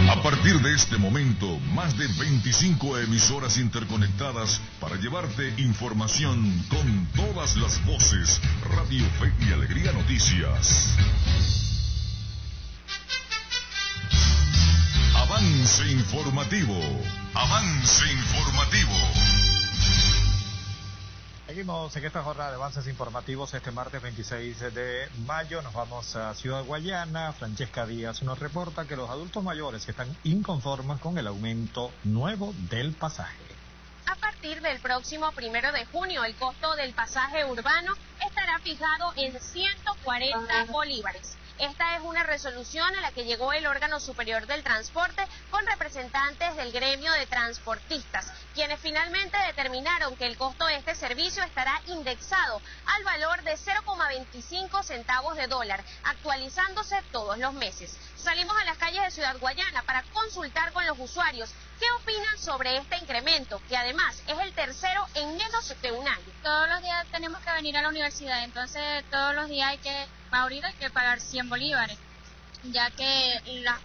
A partir de este momento, más de 25 emisoras interconectadas para llevarte información con todas las voces. Radio Fe y Alegría Noticias. Avance informativo. Avance informativo. Seguimos en esta jornada de avances informativos este martes 26 de mayo. Nos vamos a Ciudad Guayana. Francesca Díaz nos reporta que los adultos mayores están inconformes con el aumento nuevo del pasaje. A partir del próximo 1 de junio, el costo del pasaje urbano estará fijado en 140 bolívares. Esta es una resolución a la que llegó el órgano superior del transporte con representantes del gremio de transportistas, quienes finalmente determinaron que el costo de este servicio estará indexado al valor de 0,25 centavos de dólar, actualizándose todos los meses. Salimos a las calles de Ciudad Guayana para consultar con los usuarios qué opinan sobre este incremento, que además es el tercero en menos de un año. Todos los días tenemos que venir a la universidad, entonces todos los días hay que pagar 100 bolívares, ya que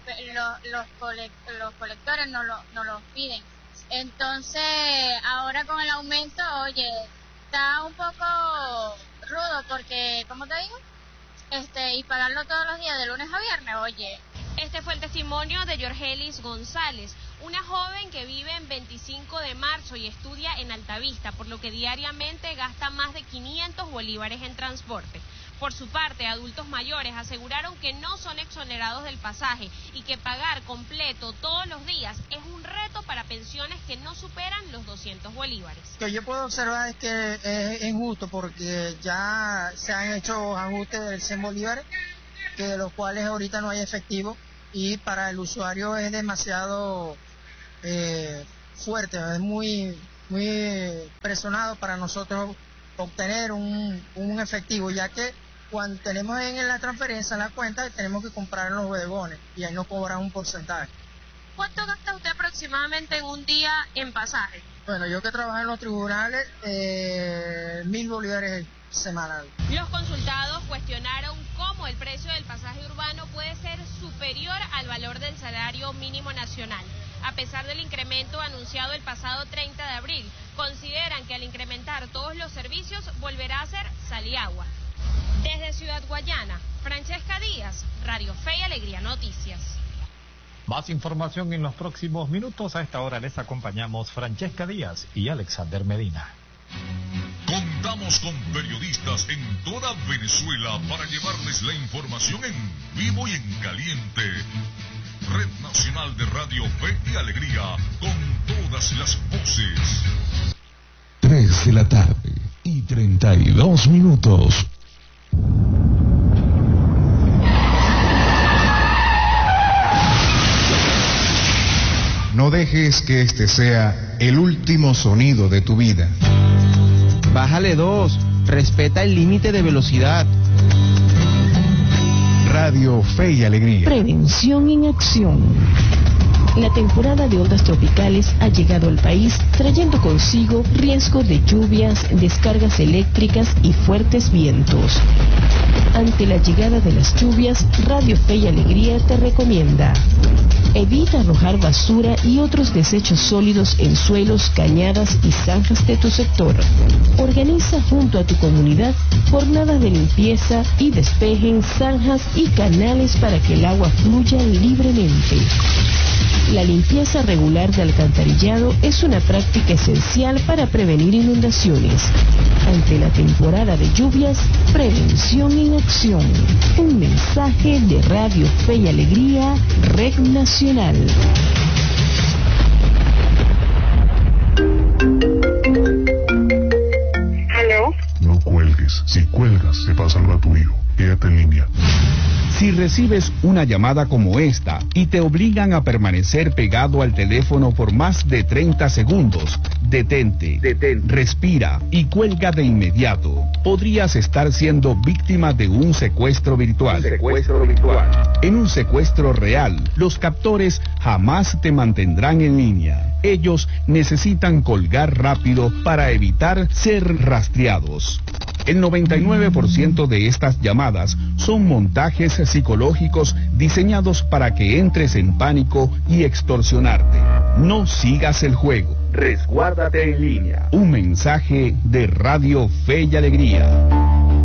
los colectores no los piden. Entonces, ahora con el aumento, oye, está un poco rudo porque, ¿cómo te digo? Y pagarlo todos los días de lunes a viernes, oye. Este fue el testimonio de Yorgelis González, una joven que vive en 25 de marzo y estudia en Altavista, por lo que diariamente gasta más de 500 bolívares en transporte. Por su parte, adultos mayores aseguraron que no son exonerados del pasaje y que pagar completo todos los días es un reto para pensiones que no superan los 200 bolívares. Lo que yo puedo observar es que es injusto porque ya se han hecho ajustes del 100 bolívares, que de los cuales ahorita no hay efectivo, y para el usuario es demasiado fuerte, es muy presionado para nosotros obtener un efectivo, ya que cuando tenemos en la transferencia, en la cuenta, tenemos que comprar los bodegones y ahí nos cobran un porcentaje. ¿Cuánto gasta usted aproximadamente en un día en pasaje? Bueno, yo que trabajo en los tribunales, 1.000 bolívares semanal. Los consultados cuestionaron cómo el precio del pasaje urbano puede ser superior al valor del salario mínimo nacional. A pesar del incremento anunciado el pasado 30 de abril, consideran que al incrementar todos los servicios volverá a ser sal y agua. Desde Ciudad Guayana, Francesca Díaz, Radio Fe y Alegría Noticias. Más información en los próximos minutos. A esta hora les acompañamos Francesca Díaz y Alexander Medina. Contamos con periodistas en toda Venezuela para llevarles la información en vivo y en caliente. Red Nacional de Radio Fe y Alegría, con todas las voces. 3 de la tarde y 32 minutos. No dejes que este sea el último sonido de tu vida. Bájale 2, respeta el límite de velocidad. Radio Fe y Alegría. Prevención en acción. La temporada de ondas tropicales ha llegado al país trayendo consigo riesgo de lluvias, descargas eléctricas y fuertes vientos. Ante la llegada de las lluvias, Radio Fe y Alegría te recomienda: evita arrojar basura y otros desechos sólidos en suelos, cañadas y zanjas de tu sector. Organiza junto a tu comunidad jornadas de limpieza y despeje en zanjas y canales para que el agua fluya libremente. La limpieza regular de alcantarillado es una práctica esencial para prevenir inundaciones. Ante la temporada de lluvias, prevención en acción. Un mensaje de Radio Fe y Alegría, Red Nacional. ¿Aló? No cuelgues. Si cuelgas, se pasa algo a tu hijo. Quédate en línea. Si recibes una llamada como esta y te obligan a permanecer pegado al teléfono por más de 30 segundos, detente, respira y cuelga de inmediato. Podrías estar siendo víctima de un secuestro virtual. En un secuestro real, los captores jamás te mantendrán en línea. Ellos necesitan colgar rápido para evitar ser rastreados. El 99% de estas llamadas son montajes psicológicos diseñados para que entres en pánico y extorsionarte. No sigas el juego. Resguárdate en línea. Un mensaje de Radio Fe y Alegría.